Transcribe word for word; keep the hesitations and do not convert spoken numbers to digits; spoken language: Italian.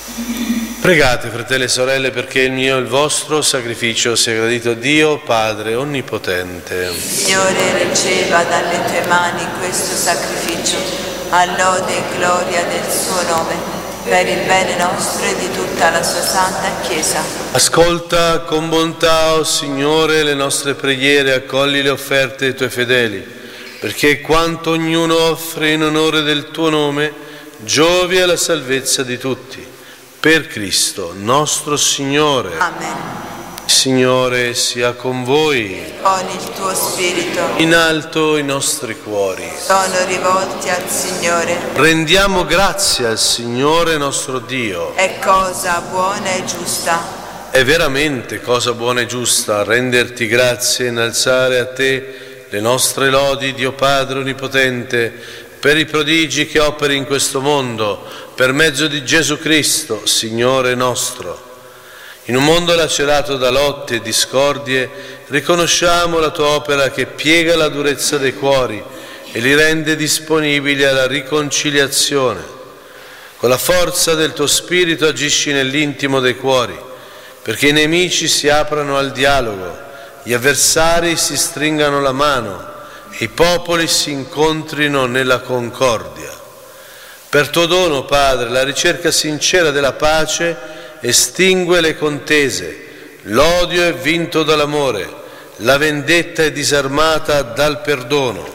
Pregate, fratelli e sorelle, perché il mio e il vostro sacrificio sia gradito a Dio, Padre Onnipotente. Signore, riceva dalle tue mani questo sacrificio, a lode e gloria del suo nome, per il bene nostro e di tutta la sua santa Chiesa. Ascolta con bontà, o Signore, le nostre preghiere, accogli le offerte dei tuoi fedeli, perché quanto ognuno offre in onore del tuo nome, giovi alla salvezza di tutti. Per Cristo nostro Signore. Amen. Signore sia con voi. Con il tuo spirito. In alto i nostri cuori. Sono rivolti al Signore. Rendiamo grazie al Signore nostro Dio. È cosa buona e giusta. È veramente cosa buona e giusta renderti grazie e innalzare a te le nostre lodi, Dio Padre Onnipotente, per i prodigi che operi in questo mondo, per mezzo di Gesù Cristo, Signore nostro. In un mondo lacerato da lotte e discordie, riconosciamo la tua opera che piega la durezza dei cuori e li rende disponibili alla riconciliazione. Con la forza del tuo Spirito agisci nell'intimo dei cuori, perché i nemici si aprano al dialogo, gli avversari si stringano la mano, i popoli si incontrino nella concordia. Per tuo dono, Padre, la ricerca sincera della pace estingue le contese, l'odio è vinto dall'amore, la vendetta è disarmata dal perdono.